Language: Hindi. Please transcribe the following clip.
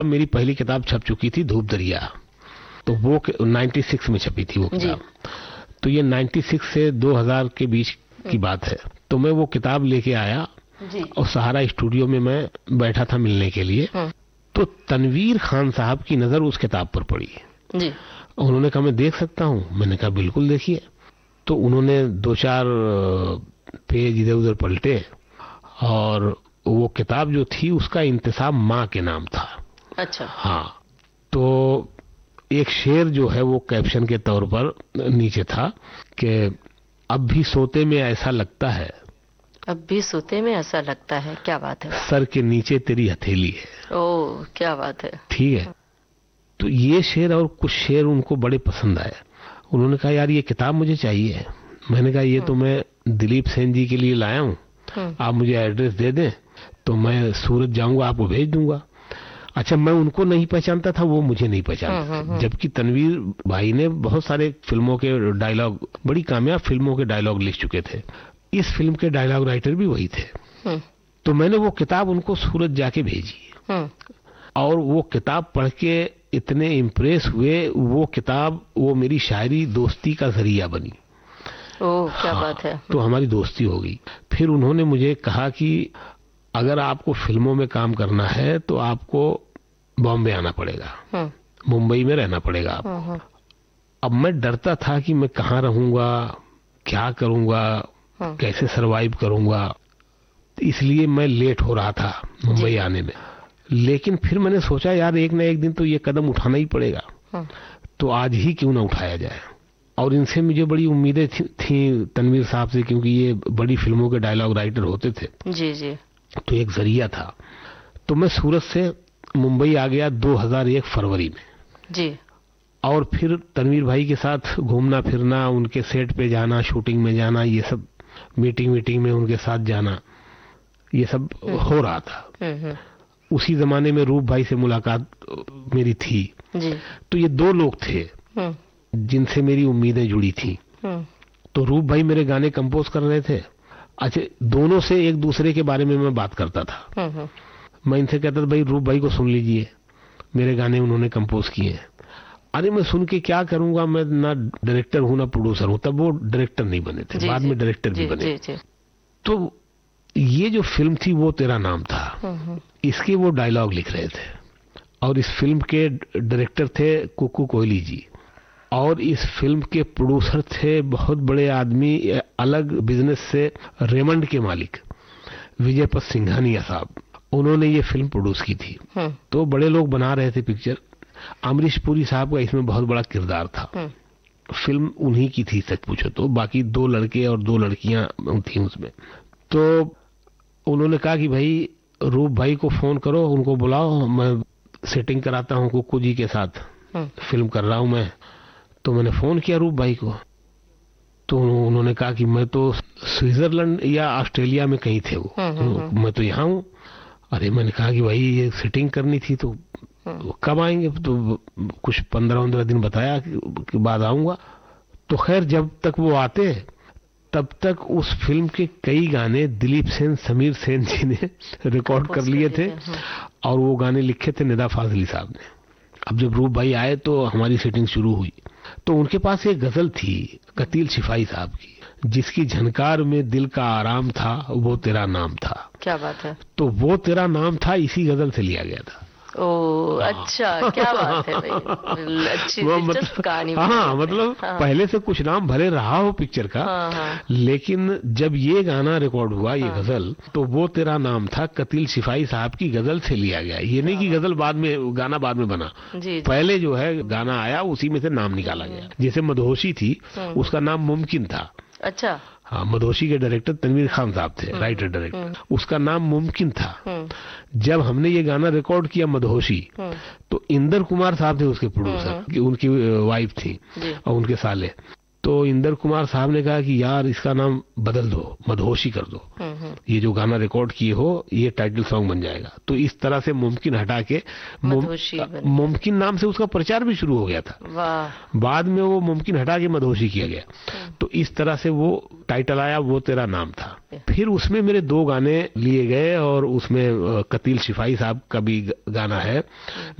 मेरी पहली किताब छप चुकी थी धूप दरिया, तो वो 96 में छपी थी वो किताब। तो ये 96 से 2000 के बीच की बात है। तो मैं वो किताब लेके आया जी। और सहारा स्टूडियो में मैं बैठा था मिलने के लिए। तो तनवीर खान साहब की नजर उस किताब पर पड़ी जी। उन्होंने कहा मैं देख सकता हूँ। मैंने कहा बिल्कुल देखिए। तो उन्होंने 2-4 पेज इधर उधर पलटे और वो किताब जो थी उसका इंतसाब माँ के नाम था। अच्छा। हाँ। तो एक शेर जो है वो कैप्शन के तौर पर नीचे था कि अब भी सोते में ऐसा लगता है, अब भी सोते में ऐसा लगता है। क्या बात है। सर के नीचे तेरी हथेली है। ओह क्या बात है। ठीक है। तो ये शेर और कुछ शेर उनको बड़े पसंद आए। उन्होंने कहा यार ये किताब मुझे चाहिए। मैंने कहा ये तो मैं दिलीप सेन जी के लिए लाया हूँ, आप मुझे एड्रेस दे दें तो मैं सूरत जाऊंगा, आपको भेज दूंगा। अच्छा, मैं उनको नहीं पहचानता था, वो मुझे नहीं पहचानते। जबकि तनवीर भाई ने बहुत सारे फिल्मों के डायलॉग, बड़ी कामयाब फिल्मों के डायलॉग लिख चुके थे। इस फिल्म के डायलॉग राइटर भी वही थे। तो मैंने वो किताब उनको सूरत जाके भेजी और वो किताब पढ़ के इतने इम्प्रेस हुए। वो किताब वो मेरी शायरी दोस्ती का जरिया बनी। ओह क्या बात है। तो हमारी दोस्ती हो गई। फिर उन्होंने मुझे कहा कि अगर आपको फिल्मों में काम करना है तो आपको बॉम्बे आना पड़ेगा, मुंबई में रहना पड़ेगा आपको। अब मैं डरता था कि मैं कहाँ रहूंगा, क्या करूंगा, कैसे सरवाइव करूंगा, इसलिए मैं लेट हो रहा था मुंबई आने में। लेकिन फिर मैंने सोचा यार एक ना एक दिन तो ये कदम उठाना ही पड़ेगा, तो आज ही क्यों ना उठाया जाए। और इनसे मुझे बड़ी उम्मीदें थी तनवीर साहब से, क्योंकि ये बड़ी फिल्मों के डायलॉग राइटर होते थे। जी जी। तो एक जरिया था। तो मैं सूरत से मुंबई आ गया 2001 फरवरी में जी। और फिर तनवीर भाई के साथ घूमना फिरना, उनके सेट पे जाना, शूटिंग में जाना, ये सब मीटिंग में उनके साथ जाना, ये सब हो रहा था। उसी जमाने में रूप भाई से मुलाकात मेरी थी जी। तो ये 2 लोग थे जिनसे मेरी उम्मीदें जुड़ी थी। तो रूप भाई मेरे गाने कंपोज कर रहे थे। अच्छा, दोनों से एक दूसरे के बारे में मैं बात करता था। मैं इनसे कहता था भाई रूप भाई को सुन लीजिए, मेरे गाने उन्होंने कंपोज किए हैं। अरे मैं सुन के क्या करूंगा, मैं ना डायरेक्टर हूं ना प्रोड्यूसर हूं। तब वो डायरेक्टर नहीं बने थे, बाद में डायरेक्टर भी बने। तो ये जो फिल्म थी वो तेरा नाम था, इसके वो डायलॉग लिख रहे थे और इस फिल्म के डायरेक्टर थे कुकू कोहली जी और इस फिल्म के प्रोड्यूसर थे बहुत बड़े आदमी, अलग बिजनेस से रेमंड के मालिक विजयपत सिंघानिया साहब। उन्होंने ये फिल्म प्रोड्यूस की थी। तो बड़े लोग बना रहे थे पिक्चर। अमरीश पुरी साहब का इसमें बहुत बड़ा किरदार था। फिल्म उन्हीं की थी सच पूछो तो, बाकी 2 लड़के और 2 लड़कियां थी उसमें। तो उन्होंने कहा कि भाई रूप भाई को फोन करो, उनको बुलाओ, मैं सेटिंग कराता हूँ कुक्कू जी के साथ, फिल्म कर रहा हूं मैं। तो मैंने फोन किया रूप भाई को, तो उन्होंने कहा कि मैं तो स्विट्जरलैंड या ऑस्ट्रेलिया में कहीं थे वो, मैं तो यहाँ हूँ। अरे मैंने कहा कि भाई ये सेटिंग करनी थी तो कब आएंगे, तो कुछ 15-15 दिन बताया कि बाद आऊंगा। तो खैर जब तक वो आते तब तक उस फिल्म के कई गाने दिलीप सेन, समीर सेन जी ने रिकॉर्ड कर लिए थे और वो गाने लिखे थे निदा फाजली साहब ने। अब जब रूप भाई आए तो हमारी सेटिंग शुरू हुई। तो उनके पास एक गजल थी कतील शिफाई साहब की, जिसकी झनकार में दिल का आराम था, वो तेरा नाम था। क्या बात है। तो वो तेरा नाम था इसी गजल से लिया गया था। ओह अच्छा, क्या बात है भाई, अच्छी दिलचस्प कहानी। हाँ मतलब पहले से कुछ नाम भले रहा हो पिक्चर का, लेकिन जब ये गाना रिकॉर्ड हुआ, ये गजल, तो वो तेरा नाम था कतील शिफाई साहब की गजल से लिया गया। ये नहीं कि गजल बाद में, गाना बाद में बना, पहले जो है गाना आया उसी में से नाम निकाला गया। जैसे मदहोशी थी, उसका नाम मुमकिन था। अच्छा। हाँ, मदहोशी के डायरेक्टर तनवीर खान साहब थे, राइटर डायरेक्टर, उसका नाम मुमकिन था। जब हमने ये गाना रिकॉर्ड किया मदहोशी, तो इंदर कुमार साहब थे उसके प्रोड्यूसर, उनकी वाइफ थी और उनके साले। तो इंदर कुमार साहब ने कहा कि यार इसका नाम बदल दो, मदहोशी कर दो, ये जो गाना रिकॉर्ड किए हो ये टाइटल सॉन्ग बन जाएगा। तो इस तरह से मुमकिन हटा के मुमकिन नाम से उसका प्रचार भी शुरू हो गया था। वाह। बाद में वो मुमकिन हटा के मदहोशी किया गया। तो इस तरह से वो टाइटल आया, वो तेरा नाम था। फिर उसमें मेरे 2 गाने लिए गए और उसमें कतील शिफाई साहब का भी गाना है,